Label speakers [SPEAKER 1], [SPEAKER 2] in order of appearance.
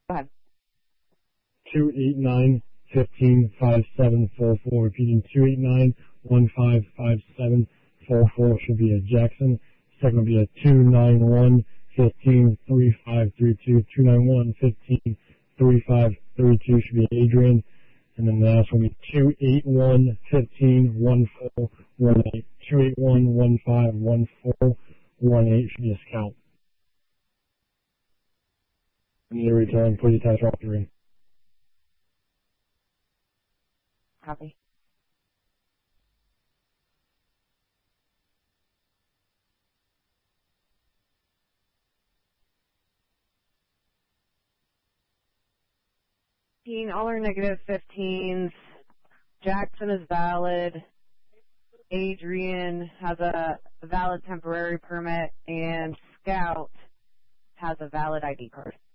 [SPEAKER 1] Go ahead.
[SPEAKER 2] 289-15-5744. Repeating 289-15-5744 should be a Jackson. Second will be a 291-15-3532. 291-15-3532 should be Adrian. And then the last one will be 281-15-1418. 281-15-1418 should be a Scout. I need a return. Please attach all three.
[SPEAKER 1] Copy. All are negative 15s. Jackson is valid. Adrian has a valid temporary permit, and Scout has a valid ID card.